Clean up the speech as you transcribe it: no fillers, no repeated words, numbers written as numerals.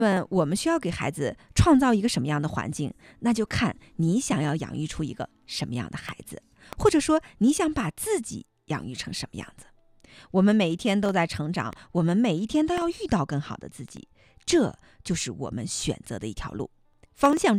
问我们需要给孩子创造一个什么样的环境，那就看你想要养育出一个什么样的孩子，或者说你想把自己养育成什么样子。我们每一天都在成长，我们每一天都要遇到更好的自己，这就是我们选择的一条路。方向